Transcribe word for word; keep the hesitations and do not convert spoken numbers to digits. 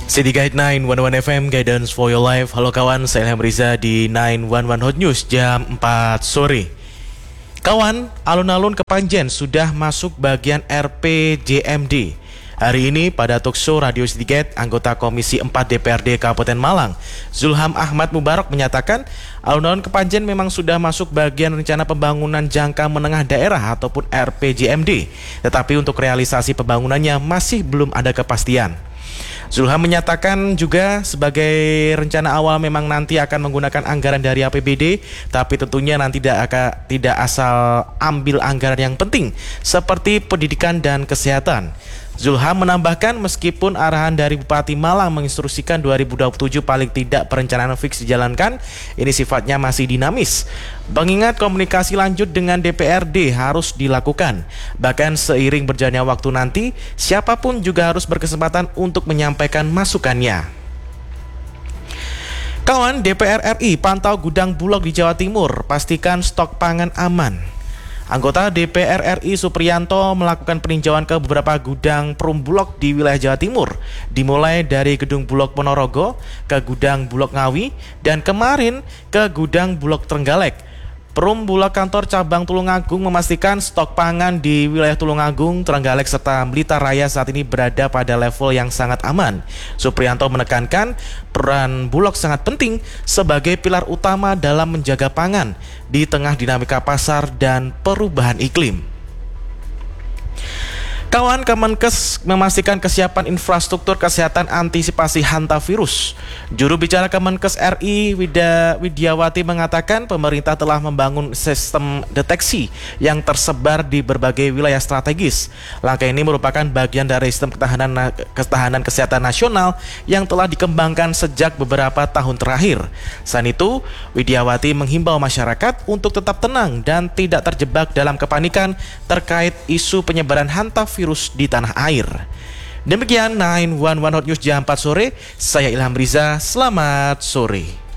City Guide sembilan satu satu F M, Guidance for Your Life. Halo kawan, saya Ilham Riza di sembilan satu satu Hot News jam empat sore. Kawan, alun-alun Kepanjen sudah masuk bagian R P J M D. Hari ini pada talkshow Radio City Guide, anggota Komisi empat D P R D Kabupaten Malang, Zulham Ahmad Mubarak menyatakan alun-alun Kepanjen memang sudah masuk bagian rencana pembangunan jangka menengah daerah ataupun R P J M D. Tetapi untuk realisasi pembangunannya masih belum ada kepastian. Zulham menyatakan juga sebagai rencana awal memang nanti akan menggunakan anggaran dari A P B D, tapi tentunya nanti tidak akan tidak asal ambil anggaran yang penting seperti pendidikan dan kesehatan. Zulham menambahkan meskipun arahan dari Bupati Malang menginstruksikan dua ribu dua puluh tujuh paling tidak perencanaan fix dijalankan, ini sifatnya masih dinamis. Mengingat komunikasi lanjut dengan D P R D harus dilakukan. Bahkan seiring berjalannya waktu nanti, siapapun juga harus berkesempatan untuk menyampaikan masukannya. Kawan, D P R R I pantau gudang Bulog di Jawa Timur, pastikan stok pangan aman. Anggota D P R R I Supriyanto melakukan peninjauan ke beberapa gudang Perum Bulog di wilayah Jawa Timur, dimulai dari Gedung Bulog Ponorogo ke Gudang Bulog Ngawi dan kemarin ke Gudang Bulog Trenggalek. Perum Bulog Kantor Cabang Tulungagung memastikan stok pangan di wilayah Tulungagung, Trenggalek serta Blitar Raya saat ini berada pada level yang sangat aman. Supriyanto menekankan peran Bulog sangat penting sebagai pilar utama dalam menjaga pangan di tengah dinamika pasar dan perubahan iklim. Kawan, Kemenkes memastikan kesiapan infrastruktur kesehatan antisipasi hantavirus. Juru bicara Kemenkes R I Wida, Widiawati mengatakan pemerintah telah membangun sistem deteksi yang tersebar di berbagai wilayah strategis. Langkah ini merupakan bagian dari sistem ketahanan, ketahanan kesehatan nasional yang telah dikembangkan sejak beberapa tahun terakhir. Selain itu, Widiawati menghimbau masyarakat untuk tetap tenang dan tidak terjebak dalam kepanikan terkait isu penyebaran hantavirus virus di tanah air. Demikian sembilan satu satu Hot News jam empat sore. Saya Ilham Riza. Selamat sore.